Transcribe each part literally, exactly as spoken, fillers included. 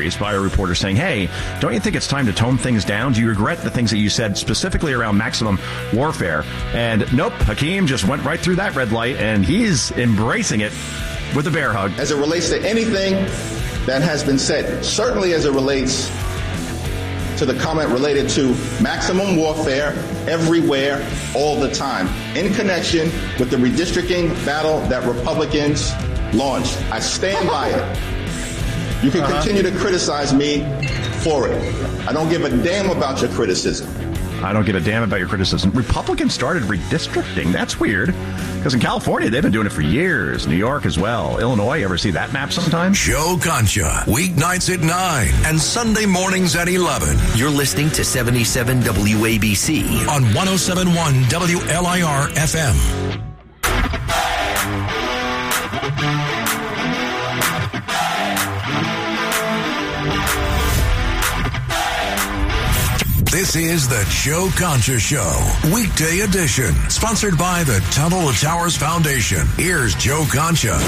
series by a reporter saying, hey, don't you think it's time to tone things down? Do you regret the things that you said specifically around maximum warfare? And nope, Hakeem just went right through that red light, and he's embracing it with a bear hug. As it relates to anything that has been said, certainly as it relates to the comment related to maximum warfare everywhere, all the time, in connection with the redistricting battle that Republicans launched. I stand by it. You can uh-huh. continue to criticize me for it. I don't give a damn about your criticism. I don't give a damn about your criticism. Republicans started redistricting. That's weird. Because in California, they've been doing it for years. New York as well. Illinois, ever see that map sometime? Joe Concha, weeknights at nine and Sunday mornings at eleven. You're listening to seventy-seven W A B C on one oh seven point one W L I R F M. This is the Joe Concha Show, weekday edition, sponsored by the Tunnel to Towers Foundation. Here's Joe Concha.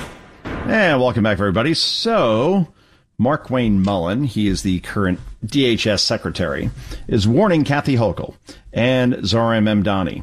And welcome back, everybody. So, Markwayne Mullin, he is the current D H S secretary, is warning Kathy Hochul and Zohran Mamdani.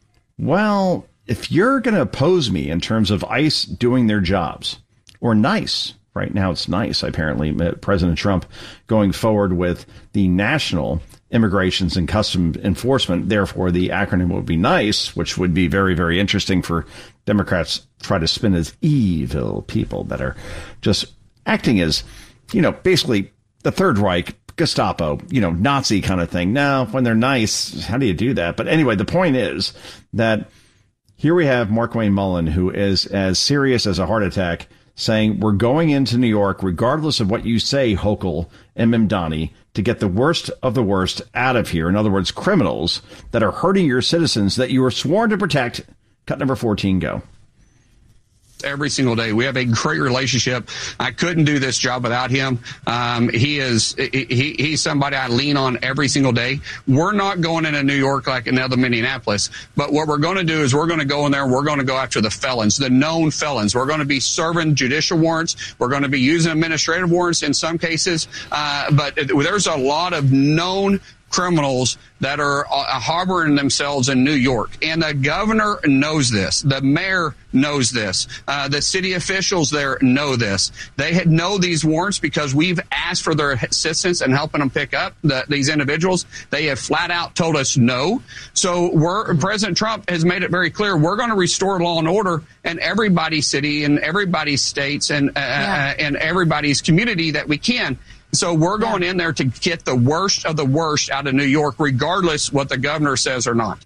Well, if you're going to oppose me in terms of ICE doing their jobs, or NICE, right now it's NICE, apparently, President Trump going forward with the National Immigrations and Customs Enforcement, therefore the acronym would be NICE, which would be very, very interesting for Democrats to try to spin as evil people that are just acting as, you know, basically the Third Reich, Gestapo, you know, Nazi kind of thing. Now, when they're nice, how do you do that? But anyway, the point is that here we have Markwayne Mullin, who is as serious as a heart attack, saying we're going into New York, regardless of what you say, Hochul and Mamdani, to get the worst of the worst out of here. In other words, criminals that are hurting your citizens that you were sworn to protect. Cut number fourteen, go. Every single day. We have a great relationship. I couldn't do this job without him. Um, he is, he, he's somebody I lean on every single day. We're not going into New York like another Minneapolis, but what we're going to do is we're going to go in there and we're going to go after the felons, the known felons. We're going to be serving judicial warrants. We're going to be using administrative warrants in some cases. Uh, but there's a lot of known criminals that are uh, harboring themselves in New York. And the governor knows this. The mayor knows this. Uh, the city officials there know this. They had, know these warrants because we've asked for their assistance and helping them pick up the, these individuals. They have flat out told us no. So we're, President Trump has made it very clear we're going to restore law and order in everybody's city and everybody's states and, uh, yeah. uh, and everybody's community that we can. So we're going in there to get the worst of the worst out of New York, regardless what the governor says or not.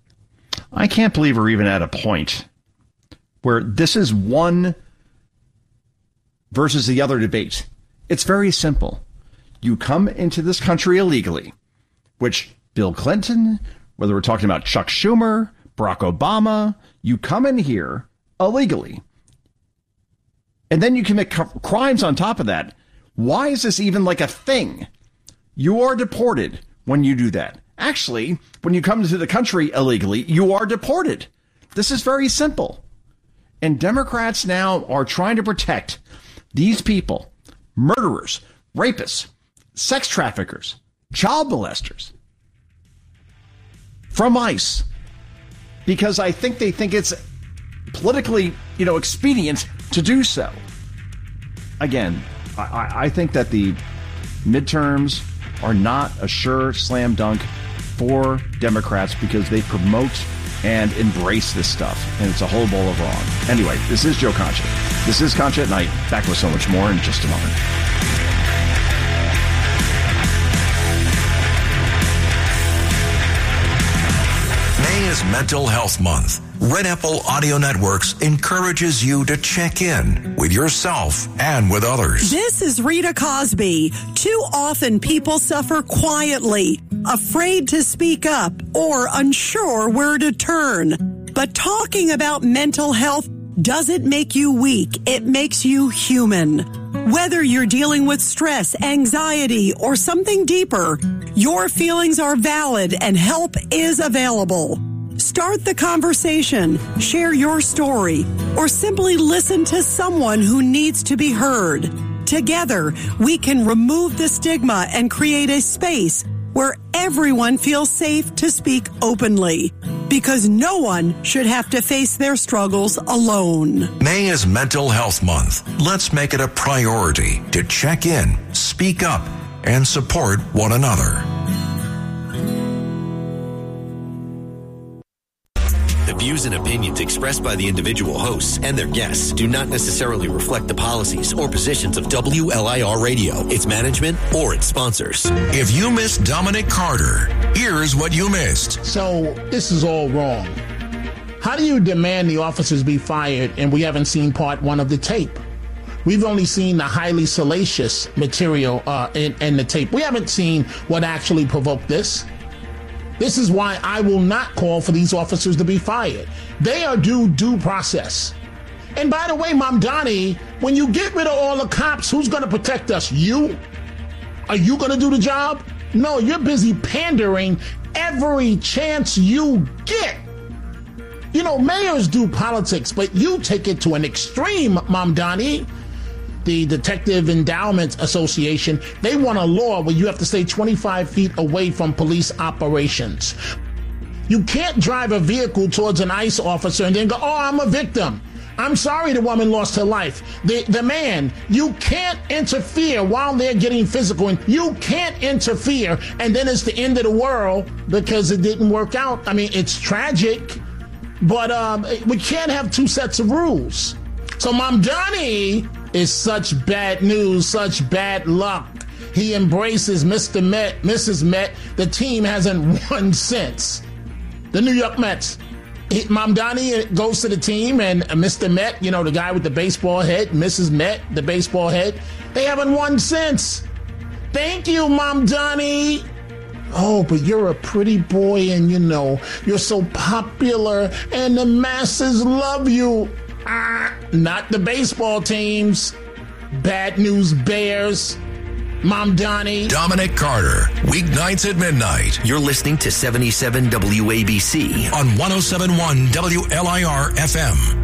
I can't believe we're even at a point where this is one versus the other debate. It's very simple. You come into this country illegally, which Bill Clinton, whether we're talking about Chuck Schumer, Barack Obama, you come in here illegally. And then you commit crimes on top of that. Why is this even like a thing? You are deported when you do that. Actually, when you come to the country illegally, you are deported. This is very simple. And Democrats now are trying to protect these people, murderers, rapists, sex traffickers, child molesters, from ICE. Because I think they think it's politically, you know, expedient to do so. Again, I, I think that the midterms are not a sure slam dunk for Democrats because they promote and embrace this stuff, and it's a whole bowl of wrong. Anyway, this is Joe Concha. This is Concha at Night. Back with so much more in just a moment. May is Mental Health Month. Red Apple Audio Networks encourages you to check in with yourself and with others. This is Rita Cosby. Too often people suffer quietly, afraid to speak up, or unsure where to turn. But talking about mental health doesn't make you weak. It makes you human. Whether you're dealing with stress, anxiety, or something deeper, your feelings are valid and help is available. Start the conversation, share your story, or simply listen to someone who needs to be heard. Together, we can remove the stigma and create a space where everyone feels safe to speak openly, because no one should have to face their struggles alone. May is Mental Health Month. Let's make it a priority to check in, speak up, and support one another. The views and opinions expressed by the individual hosts and their guests do not necessarily reflect the policies or positions of W L I R Radio, its management, or its sponsors. If you missed Dominic Carter, here's what you missed. So this is all wrong. How do you demand the officers be fired and we haven't seen part one of the tape? We've only seen the highly salacious material uh, in, in the tape. We haven't seen what actually provoked this. This is why I will not call for these officers to be fired. They are due due process. And by the way, Mamdani, when you get rid of all the cops, who's going to protect us? You? Are you going to do the job? No, you're busy pandering every chance you get. You know, mayors do politics, but you take it to an extreme, Mamdani. The Detective Endowment Association, they want a law where you have to stay twenty-five feet away from police operations. You can't drive a vehicle towards an ICE officer and then go, oh, I'm a victim. I'm sorry the woman lost her life. The the man, you can't interfere while they're getting physical. And you can't interfere and then it's the end of the world because it didn't work out. I mean, it's tragic, but um, we can't have two sets of rules. So Mamdani is such bad news, such bad luck. He embraces Mister Met, Missus Met. The team hasn't won since. The New York Mets. He, Mamdani goes to the team, and Mister Met, you know, the guy with the baseball head, Missus Met, the baseball head, they haven't won since. Thank you, Mamdani. Oh, but you're a pretty boy, and you know, you're so popular, and the masses love you. Ah, not the baseball teams. Bad news bears. Mamdani. Dominic Carter, weeknights at midnight. You're listening to seventy-seven W A B C on one oh seven point one W L I R F M.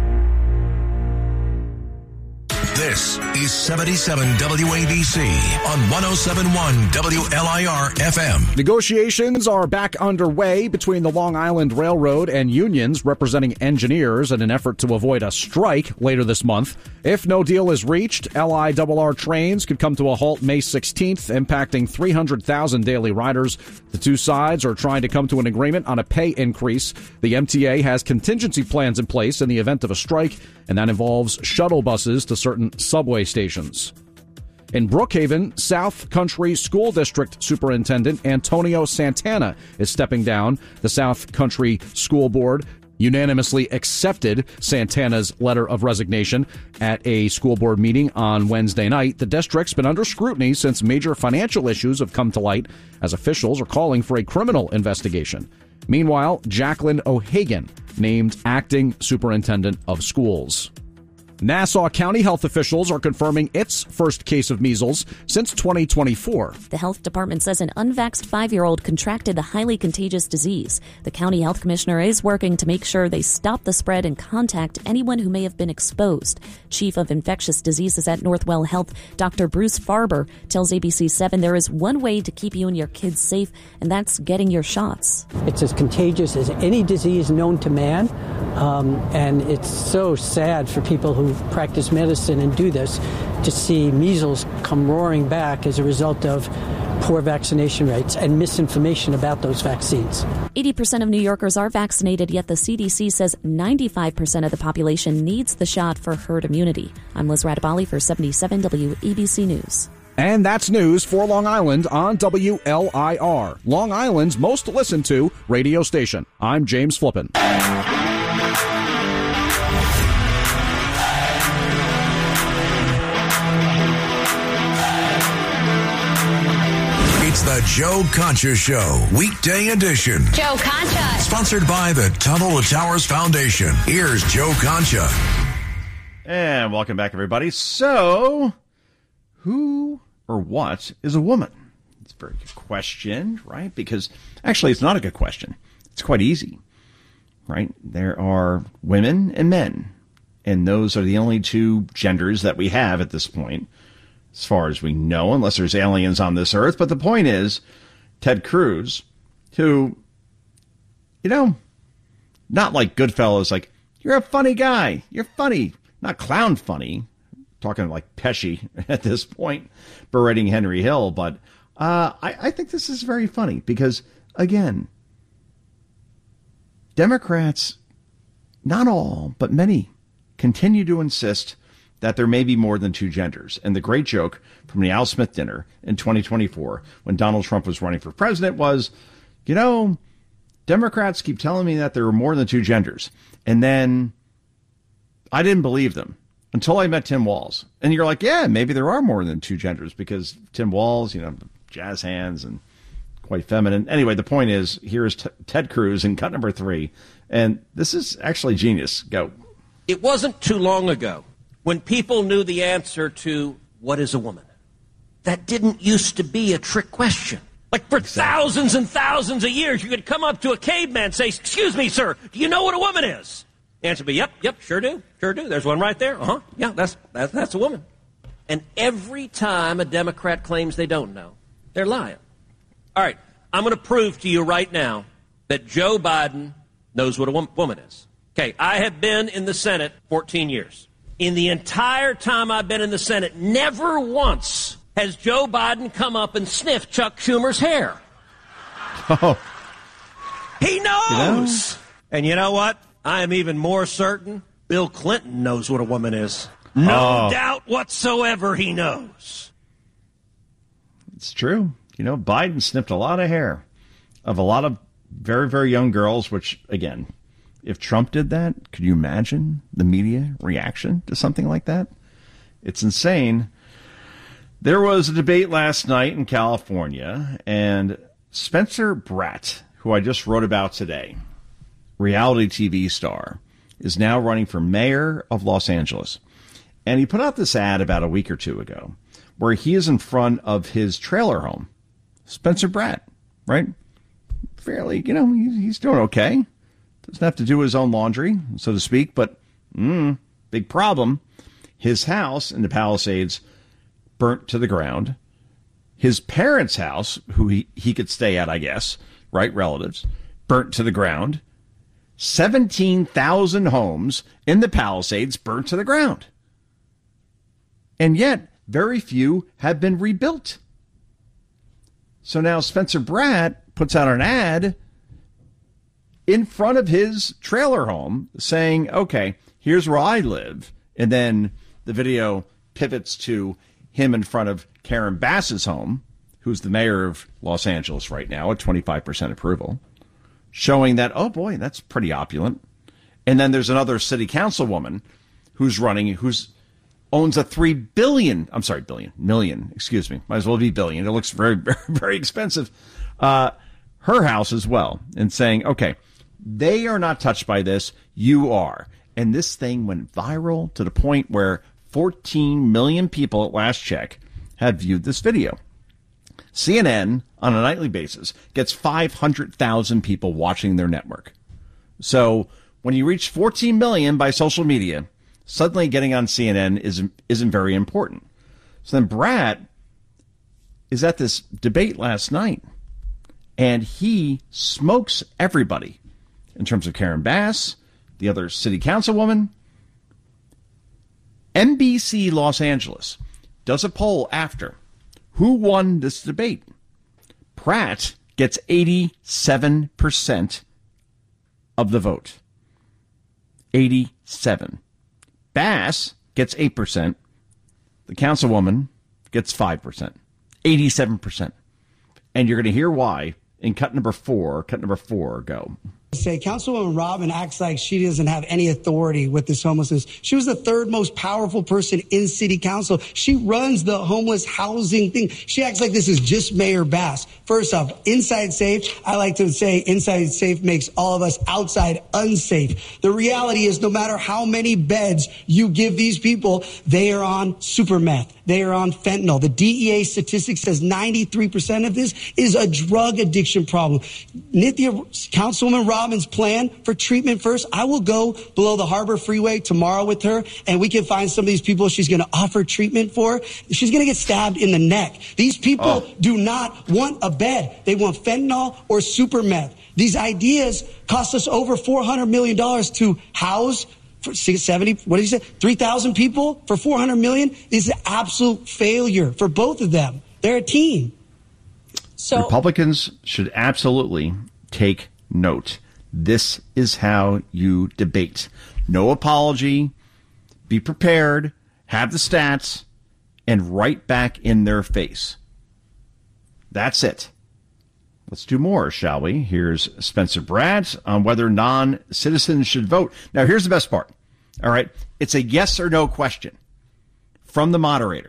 This is seventy-seven W A B C on one oh seven point one W L I R F M. Negotiations are back underway between the Long Island Railroad and unions representing engineers in an effort to avoid a strike later this month. If no deal is reached, L I R R trains could come to a halt May sixteenth, impacting three hundred thousand daily riders. The two sides are trying to come to an agreement on a pay increase. The M T A has contingency plans in place in the event of a strike, and that involves shuttle buses to certain subway stations. In Brookhaven, South Country School District Superintendent Antonio Santana is stepping down. The South Country School Board unanimously accepted Santana's letter of resignation at a school board meeting on Wednesday night. The district's been under scrutiny since major financial issues have come to light, as officials are calling for a criminal investigation. Meanwhile, Jacqueline O'Hagan named acting superintendent of schools. Nassau County health officials are confirming its first case of measles since twenty twenty-four. The health department says an unvaxxed five-year-old contracted the highly contagious disease. The county health commissioner is working to make sure they stop the spread and contact anyone who may have been exposed. Chief of Infectious Diseases at Northwell Health, Doctor Bruce Farber, tells A B C seven there is one way to keep you and your kids safe, and that's getting your shots. It's as contagious as any disease known to man, um, and it's so sad for people who practice medicine and do this to see measles come roaring back as a result of poor vaccination rates and misinformation about those vaccines. eighty percent of New Yorkers are vaccinated, yet the C D C says ninety-five percent of the population needs the shot for herd immunity. I'm Liz Radabali for seventy-seven W A B C News. And that's news for Long Island on W L I R, Long Island's most listened to radio station. I'm James Flippin. It's the Joe Concha Show, weekday edition. Joe Concha. Sponsored by the Tunnel to Towers Foundation. Here's Joe Concha. And welcome back, everybody. So, who or what is a woman? It's a very good question, right? Because actually, it's not a good question. It's quite easy, right? There are women and men, and those are the only two genders that we have at this point. as far as we know, unless there's aliens on this earth. But the point is, Ted Cruz, who, you know, not like Goodfellas, like, you're a funny guy. You're funny. Not clown funny. Talking like Pesci at this point, berating Henry Hill. But uh, I, I think this is very funny because, again, Democrats, not all, but many, continue to insist that there may be more than two genders. And the great joke from the Al Smith dinner in twenty twenty-four, when Donald Trump was running for president, was, you know, Democrats keep telling me that there are more than two genders. And then I didn't believe them until I met Tim Walz. And you're like, yeah, maybe there are more than two genders because Tim Walz, you know, jazz hands and quite feminine. Anyway, the point is, here's T- Ted Cruz in cut number three. And this is actually genius. Go. It wasn't too long ago when people knew the answer to what is a woman. That didn't used to be a trick question. Like for exactly. thousands and thousands of years, you could come up to a caveman and say, excuse me, sir, do you know what a woman is? The answer would be, yep, yep, sure do, sure do. There's one right there. Uh-huh, yeah, that's, that's, that's a woman. And every time a Democrat claims they don't know, they're lying. All right, I'm going to prove to you right now that Joe Biden knows what a woman is. Okay, I have been in the Senate fourteen years. In the entire time I've been in the Senate, never once has Joe Biden come up and sniffed Chuck Schumer's hair. Oh. He knows. You know? And you know what? I am even more certain Bill Clinton knows what a woman is. No oh. doubt whatsoever he knows. It's true. You know, Biden sniffed a lot of hair of a lot of very, very young girls, which, again, if Trump did that, could you imagine the media reaction to something like that? It's insane. There was a debate last night in California, and Spencer Bratt, who I just wrote about today, reality T V star, is now running for mayor of Los Angeles. And he put out this ad about a week or two ago where he is in front of his trailer home. Spencer Bratt, right? Fairly, you know, he's doing okay. Doesn't have to do his own laundry, so to speak, but mm, big problem. His house in the Palisades burnt to the ground. His parents' house, who he, he could stay at, I guess, right, relatives, burnt to the ground. seventeen thousand homes in the Palisades burnt to the ground. And yet, very few have been rebuilt. So now Spencer Bratt puts out an ad in front of his trailer home saying, okay, here's where I live. And then the video pivots to him in front of Karen Bass's home, who's the mayor of Los Angeles right now at twenty-five percent approval, showing that, oh boy, that's pretty opulent. And then there's another city councilwoman who's running, who's owns a three billion, I'm sorry, billion, million, excuse me, might as well be billion. It looks very, very, very expensive. Uh, her house as well, and saying, okay, they are not touched by this. You are. And this thing went viral to the point where fourteen million people at last check had viewed this video. C N N, on a nightly basis, gets five hundred thousand people watching their network. So when you reach fourteen million by social media, suddenly getting on C N N isn't, isn't very important. So then Bratt is at this debate last night, and he smokes everybody in terms of Karen Bass, the other city councilwoman. N B C Los Angeles does a poll after. Who won this debate? Pratt gets eighty-seven percent of the vote. eighty-seven. Bass gets eight percent. The councilwoman gets five percent. eighty-seven percent. And you're going to hear why in cut number four. Cut number four, go. Say Councilwoman Robin acts like she doesn't have any authority with this homelessness. She was the third most powerful person in city council. She runs the homeless housing thing. She acts like this is just Mayor Bass. First off, inside safe. I like to say inside safe makes all of us outside unsafe. The reality is no matter how many beds you give these people, they are on super meth. They are on fentanyl. The D E A statistic says ninety-three percent of this is a drug addiction problem. Nithya, Councilwoman Robin Robin's plan for treatment first. I will go below the Harbor Freeway tomorrow with her, and we can find some of these people she's going to offer treatment for. She's going to get stabbed in the neck. These people oh. do not want a bed. They want fentanyl or super meth. These ideas cost us over four hundred million dollars to house for seventy, what did you say, three thousand people for four hundred million dollars? This is an absolute failure for both of them. They're a team. So Republicans should absolutely take note. This is how you debate. No apology. Be prepared. Have the stats. And right back in their face. That's it. Let's do more, shall we? Here's Spencer Bratt on whether non-citizens should vote. Now, here's the best part. All right. It's a yes or no question from the moderator.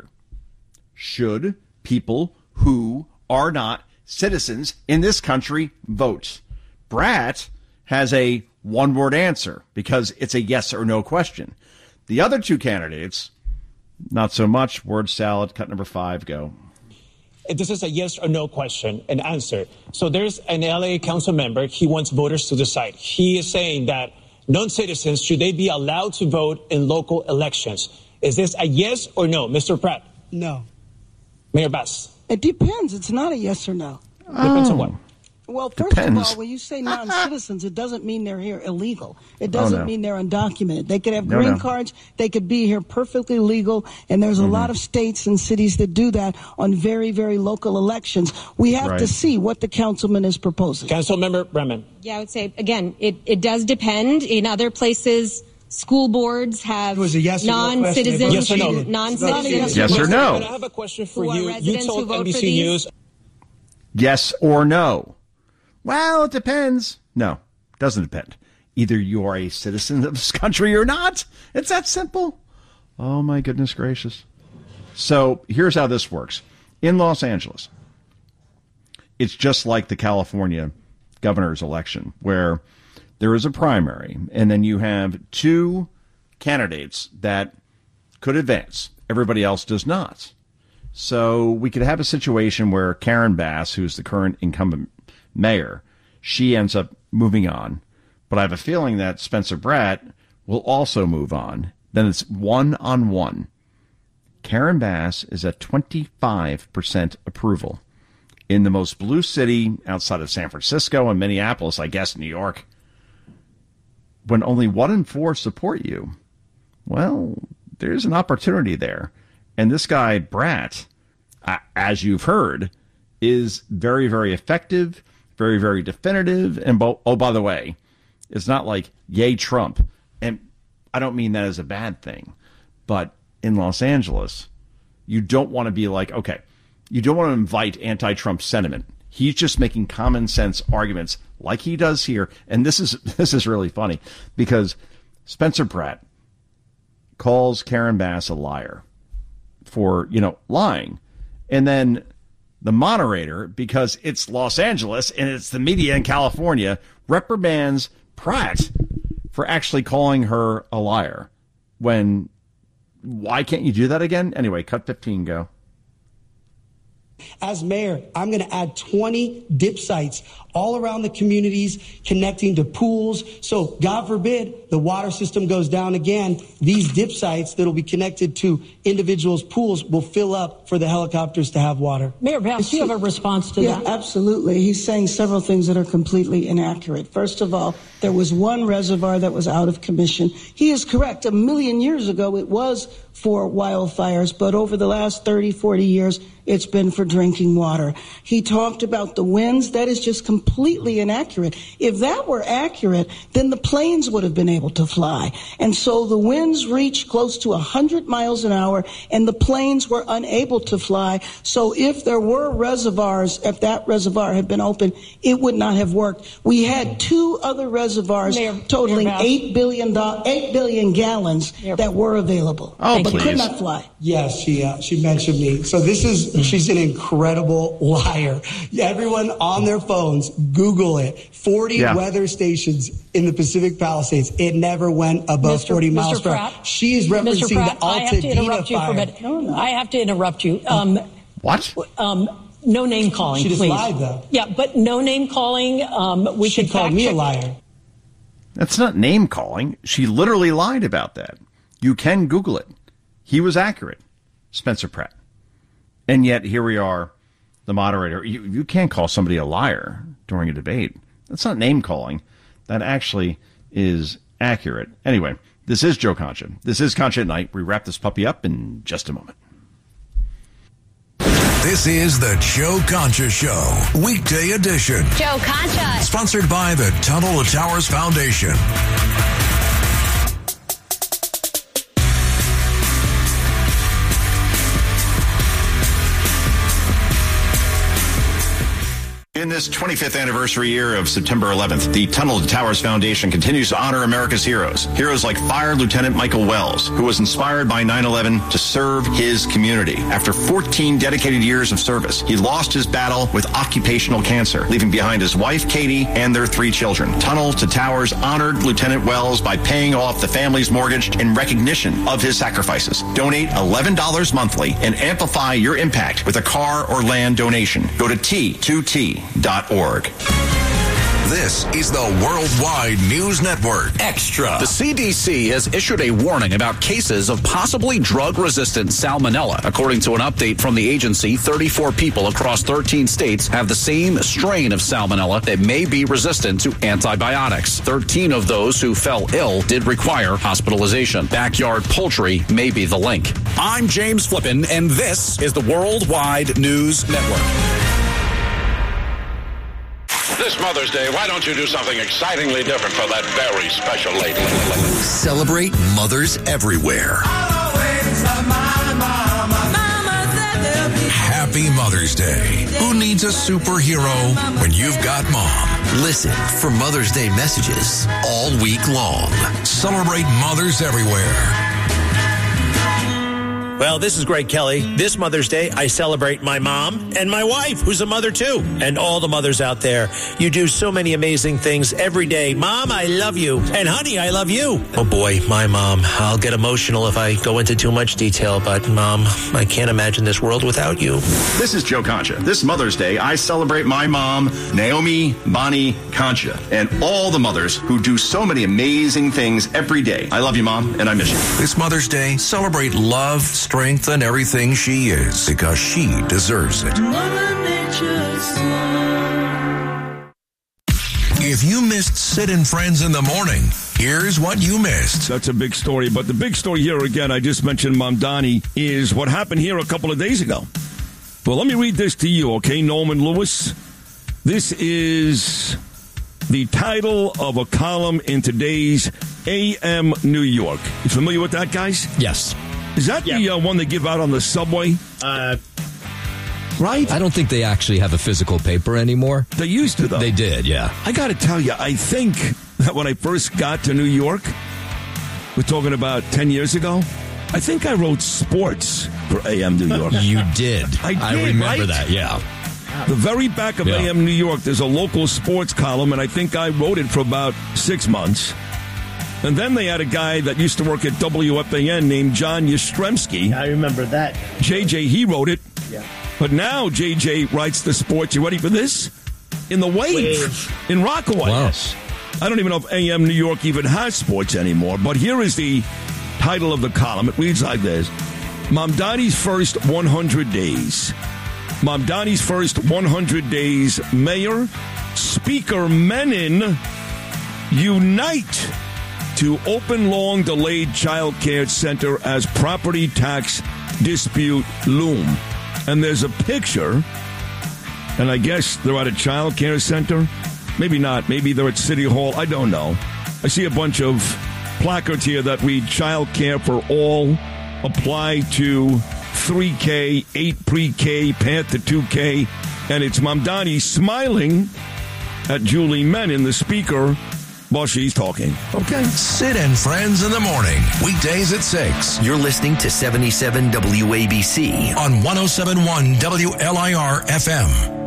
Should people who are not citizens in this country vote? Bratt has a one-word answer because it's a yes or no question. The other two candidates, not so much. Word salad. Cut number five. Go. This is a yes or no question and answer. So there's an L A council member. He wants voters to decide. He is saying that non-citizens, should they be allowed to vote in local elections? Is this a yes or no, Mister Pratt? No. Mayor Bass? It depends. It's not a yes or no. Depends on what? Well, first Depends. of all, when you say non-citizens, it doesn't mean they're here illegal. It doesn't oh, no. mean they're undocumented. They could have no, green no. cards. They could be here perfectly legal. And there's a mm-hmm. lot of states and cities that do that on very, very local elections. We have right. to see what the councilman is proposing. Councilmember Bremen. Yeah, I would say, again, it, it does depend. In other places, school boards have yes non-citizens. Yes or no? Non-citizens. Yes or no? I have a question for Who are you. You residents who told vote N B for C these? News. Yes or no? Well, it depends. No, doesn't depend. Either you are a citizen of this country or not. It's that simple. Oh, my goodness gracious. So here's how this works. In Los Angeles, it's just like the California governor's election, where there is a primary, and then you have two candidates that could advance. Everybody else does not. So we could have a situation where Karen Bass, who's the current incumbent mayor, she ends up moving on. But I have a feeling that Spencer Bratt will also move on. Then it's one-on-one. Karen Bass is at twenty-five percent approval. In the most blue city outside of San Francisco and Minneapolis, I guess New York, when only one in four support you, well, there's an opportunity there. And this guy, Bratt, uh, as you've heard, is very, very effective, very, very definitive. And, bo- oh, by the way, it's not like, yay, Trump. And I don't mean that as a bad thing. But in Los Angeles, you don't want to be like, okay, you don't want to invite anti-Trump sentiment. He's just making common sense arguments like he does here. And this is this is really funny because Spencer Pratt calls Karen Bass a liar for, you know, lying. And then the moderator, because it's Los Angeles and it's the media in California, reprimands Pratt for actually calling her a liar. When, why can't you do that again? Anyway, cut fifteen, go. As mayor, I'm going to add twenty dip sites all around the communities connecting to pools. So God forbid the water system goes down again. These dip sites that will be connected to individuals' pools will fill up for the helicopters to have water. Mayor Bass, do you have a response to yeah, that? Absolutely. He's saying several things that are completely inaccurate. First of all, there was one reservoir that was out of commission. He is correct. A million years ago, it was for wildfires, but over the last thirty, forty years, it's been for drinking water. He talked about the winds. That is just completely inaccurate. If that were accurate, then the planes would have been able to fly. And so the winds reached close to one hundred miles an hour, and the planes were unable to fly. So if there were reservoirs, if that reservoir had been open, it would not have worked. We had two other reservoirs Mayor, totaling Mayor eight billion dollars, eight billion gallons Mayor. that were available, oh, but please. could not fly. Yes, she uh, she mentioned me. So this is, she's an incredible liar. Everyone on their phones, Google it. forty yeah. weather stations in the Pacific Palisades. It never went above Mister forty miles Mister per hour. Pratt, She is referencing Mister Pratt, the I have to Altadena interrupt you fire. for a minute. No, no. I have to interrupt you. Um, what? Um, no name calling, She just please. lied, though. Yeah, but no name calling. Um, we She should called fact me a check- liar. That's not name calling. She literally lied about that. You can Google it. He was accurate, Spencer Pratt. And yet here we are, the moderator. You, you can't call somebody a liar during a debate. That's not name calling. That actually is accurate. Anyway, this is Joe Concha. This is Concha at Night. We wrap this puppy up in just a moment. This is the Joe Concha Show, weekday edition. Joe Concha. Sponsored by the Tunnel to Towers Foundation. In this twenty-fifth anniversary year of September eleventh, the Tunnel to Towers Foundation continues to honor America's heroes. Heroes like Fire Lieutenant Michael Wells, who was inspired by nine eleven to serve his community. After fourteen dedicated years of service, he lost his battle with occupational cancer, leaving behind his wife, Katie, and their three children. Tunnel to Towers honored Lieutenant Wells by paying off the family's mortgage in recognition of his sacrifices. Donate eleven dollars monthly and amplify your impact with a car or land donation. Go to T two T dot org. This is the Worldwide News Network. Extra. The C D C has issued a warning about cases of possibly drug-resistant salmonella. According to an update from the agency, thirty-four people across thirteen states have the same strain of salmonella that may be resistant to antibiotics. thirteen of those who fell ill did require hospitalization. Backyard poultry may be the link. I'm James Flippin, and this is the Worldwide News Network. This Mother's Day, why don't you do something excitingly different for that very special lady? Celebrate mothers everywhere. Happy Mother's Day. Who needs a superhero when you've got mom? Listen for Mother's Day messages all week long. Celebrate mothers everywhere. Well, this is Greg Kelly. This Mother's Day, I celebrate my mom and my wife, who's a mother too, and all the mothers out there. You do so many amazing things every day. Mom, I love you. And honey, I love you. Oh boy, my mom. I'll get emotional if I go into too much detail, but Mom, I can't imagine this world without you. This is Joe Concha. This Mother's Day, I celebrate my mom, Naomi Bonnie Concha, and all the mothers who do so many amazing things every day. I love you, Mom, and I miss you. This Mother's Day, celebrate love, strength, and everything she is, because she deserves it. If you missed Sid and Friends in the Morning, here's what you missed. That's a big story, but the big story here, again, I just mentioned Mamdani, is what happened here a couple of days ago. Well, let me read this to you, okay, Norman Lewis? This is the title of a column in today's A M New York. You familiar with that, guys? Yes. Is that yeah. the uh, one they give out on the subway? Uh, right? I don't think they actually have a physical paper anymore. They used to, though. They did, yeah. I got to tell you, I think that when I first got to New York, we're talking about ten years ago, I think I wrote sports for A M New York. You did. I did, I remember right? that, yeah. The very back of yeah. A M New York, there's a local sports column, and I think I wrote it for about six months. And then they had a guy that used to work at W F A N named John Yastrzemski. I remember that. J J, he wrote it. Yeah. But now J J writes the sports. You ready for this? In the Wave, Wave. in Rockaway. Wow. I don't even know if A M New York even has sports anymore. But here is the title of the column. It reads like this. Mamdani's first one hundred days. Mamdani's first one hundred days. Mayor, Speaker Menon unite to open long-delayed child care center as property tax dispute loom. And there's a picture, and I guess they're at a child care center. Maybe not. Maybe they're at City Hall. I don't know. I see a bunch of placards here that read child care for all, apply to three K, eight pre-K, path to two K. And it's Mamdani smiling at Julie Menon, the speaker, while she's talking. Okay. Sid and Friends in the Morning, weekdays at six. You're listening to seventy-seven W A B C on one oh seven point one W L I R F M.